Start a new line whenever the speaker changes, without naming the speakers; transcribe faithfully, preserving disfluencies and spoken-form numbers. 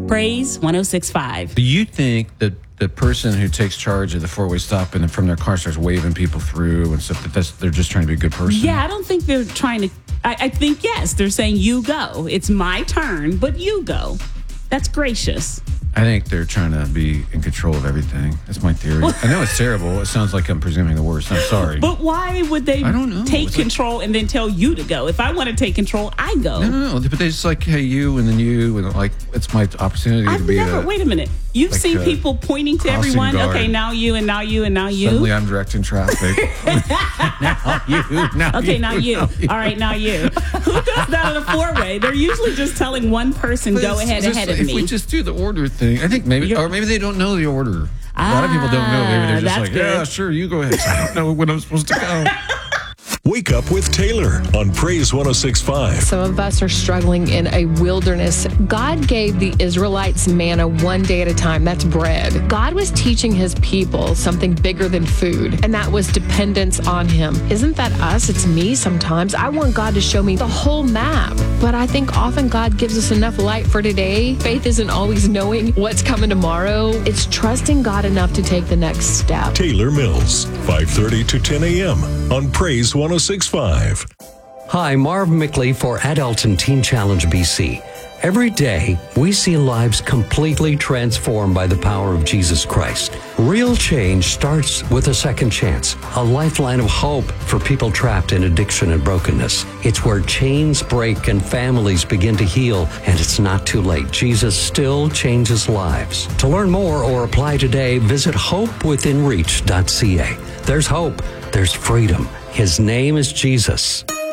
Praise one oh six point five.
Do you think that the person who takes charge of the four-way stop and then from their car starts waving people through and stuff, that that's, they're just trying to be a good person?
Yeah, I don't think they're trying to. I, I think, yes, they're saying you go. It's my turn, but you go. That's gracious.
I think they're trying to be in control of everything. That's my theory. I know it's terrible. It sounds like I'm presuming the worst. I'm sorry.
But why would they
I don't know.
take
It's
control
like,
and then tell you to go? If I want to take control, I go.
No, no, no. But they just like, hey, you, and then you, and like, it's my opportunity
I've
to be
never,
a...
wait a minute. You've
like
seen
a
people pointing to
crossing
everyone.
guard.
Okay, now you, and now you, and now you.
Suddenly I'm directing traffic. now you, now
Okay,
you,
now you.
now you.
All right, now you. Who does that on a four-way? They're usually just telling one person,
But
go
it's
ahead
just-
ahead of
if
me.
we just do the order thing, I think maybe,
You're-
or maybe they don't know the order. A lot of people don't know. Maybe they're just
that's
like,
good.
yeah, sure, you go ahead. I don't know when I'm supposed to go.
Wake Up with Taylor on Praise one oh six point five.
Some of us are struggling in a wilderness. God gave the Israelites manna one day at a time. That's bread. God was teaching his people something bigger than food, and that was dependence on him. Isn't that us? It's me sometimes. I want God to show me the whole map, but I think often God gives us enough light for today. Faith isn't always knowing what's coming tomorrow. It's trusting God enough to take the next step.
Taylor Mills, five thirty to ten a.m. on Praise one oh six point five.
Hi, Marv Mickley for Adult and Teen Challenge B C. Every day, we see lives completely transformed by the power of Jesus Christ. Real change starts with a second chance, a lifeline of hope for people trapped in addiction and brokenness. It's where chains break and families begin to heal, and it's not too late. Jesus still changes lives. To learn more or apply today, visit hope within reach dot c a. There's hope. There's freedom. His name is Jesus.